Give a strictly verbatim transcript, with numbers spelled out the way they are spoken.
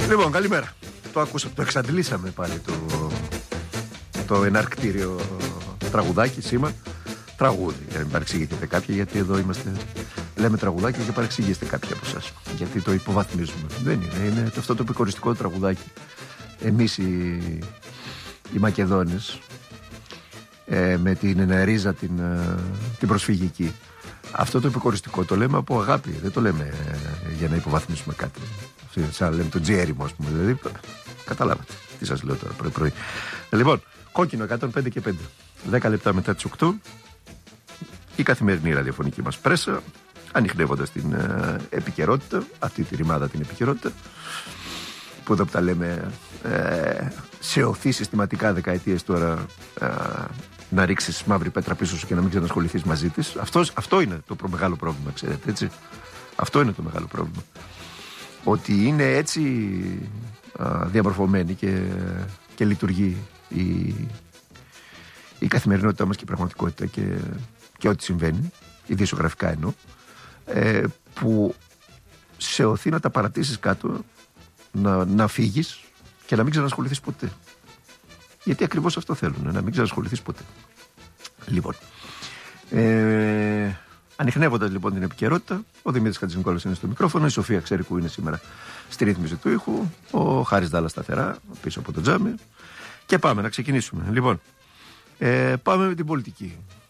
Λοιπόν, καλημέρα. Το ακούσαμε, το εξαντλήσαμε πάλι το, το εναρκτήριο τραγουδάκι, σήμα. Τραγούδι, για να μην παρεξηγείτε κάποιοι, γιατί εδώ είμαστε. Λέμε τραγουδάκι και παρεξηγήσετε κάποιοι από εσάς. Γιατί το υποβαθμίζουμε. Δεν είναι, είναι αυτό το επικοριστικό τραγουδάκι. Εμείς οι, οι Μακεδόνες, ε, με την ρίζα την, την προσφυγική, αυτό το επικοριστικό το λέμε από αγάπη. Δεν το λέμε ε, για να υποβαθμίσουμε κάτι. Σαν λέμε το τζιέριμο, ας πούμε. Δηλαδή, καταλάβατε τι σας λέω τώρα πρωί-πρωί. Λοιπόν, κόκκινο εκατόν πέντε και πέντε. δέκα λεπτά μετά τις οκτώ. Η καθημερινή ραδιοφωνική μας πρέσα, ανιχνεύοντας την ε, επικαιρότητα, αυτή τη ρημάδα την επικαιρότητα, που εδώ που τα λέμε ε, σε οθεί συστηματικά δεκαετίες τώρα, ε, να ρίξεις μαύρη πέτρα πίσω σου και να μην ξανασχοληθείς μαζί της. Αυτός, αυτό είναι το προ- μεγάλο πρόβλημα, ξέρετε, έτσι. Αυτό είναι το μεγάλο πρόβλημα. Ότι είναι έτσι α, διαμορφωμένη και, και λειτουργεί η, η καθημερινότητά μας και η πραγματικότητα και, και ό,τι συμβαίνει, ειδησιογραφικά εννοώ, ε, που σε οθεί να τα παρατήσεις κάτω, να, να φύγεις και να μην ξανασχοληθείς ποτέ. Γιατί ακριβώς αυτό θέλουν, να μην ξανασχοληθείς ποτέ. Λοιπόν, ε, ανιχνεύοντας λοιπόν την επικαιρότητα, ο Δημήτρης Χατζηνικόλας είναι στο μικρόφωνο, η Σοφία Ξέρικου είναι σήμερα στη ρύθμιση του ήχου, ο Χάρης Δάλλας σταθερά πίσω από το τζάμι και πάμε να ξεκινήσουμε. Λοιπόν, ε, πάμε με την πολιτική.